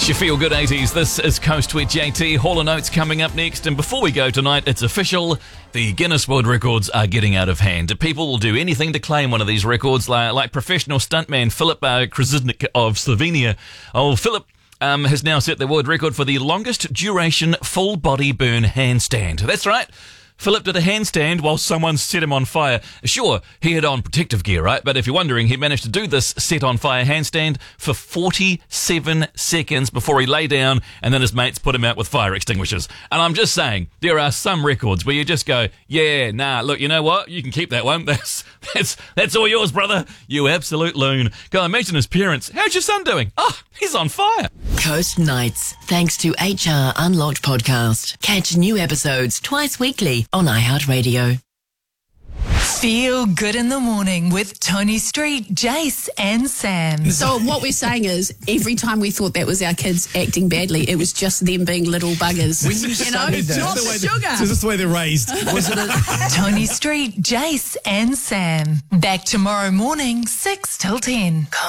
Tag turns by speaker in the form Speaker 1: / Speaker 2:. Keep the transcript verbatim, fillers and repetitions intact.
Speaker 1: Your Feel Good eighties. This is Coast with J T. Hall and Oates coming up next. And before we go tonight, it's official. The Guinness World Records are getting out of hand. People will do anything to claim one of these records, like, like professional stuntman Filip uh, Krasniqi of Slovenia. Oh, Filip um, has now set the world record for the longest duration full body burn handstand. That's right. Filip did a handstand while someone set him on fire. Sure, he had on protective gear, right? But if you're wondering, he managed to do this set on fire handstand for forty-seven seconds before he lay down, and then his mates put him out with fire extinguishers. And I'm just saying, there are some records where you just go, yeah, nah, look, you know what? You can keep that one. That's that's that's all yours, brother. You absolute loon. Go imagine his parents. How's your son doing? Oh, he's on fire.
Speaker 2: Coast Nights, thanks to H R Unlocked podcast. Catch new episodes twice weekly on iHeartRadio.
Speaker 3: Feel good in the morning with Tony Street, Jace and Sam.
Speaker 4: So what we're saying is, every time we thought that was our kids acting badly, it was just them being little buggers.
Speaker 5: When you,
Speaker 4: you know,
Speaker 5: that,
Speaker 4: not the sugar.
Speaker 5: So this is the way they're raised. Was it a-
Speaker 3: Tony Street, Jace and Sam. Back tomorrow morning, six till ten.